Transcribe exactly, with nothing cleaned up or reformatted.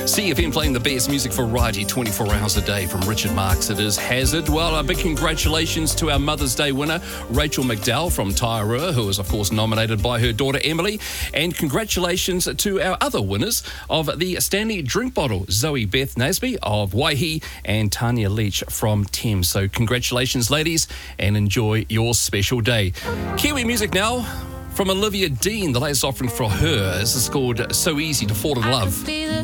C F M playing the best music variety twenty-four hours a day. From Richard Marx, it is Hazard. Well, a big congratulations to our Mother's Day winner, Rachel McDowell from Tairua, who was, of course, nominated by her daughter Emily. And congratulations to our other winners of the Stanley drink bottle, Zoe Beth Nasby of Waihi and Tanya Leach from Thames. So congratulations, ladies, and enjoy your special day. Kiwi music now from Olivia Dean, the latest offering for her. This is called So Easy to Fall in Love.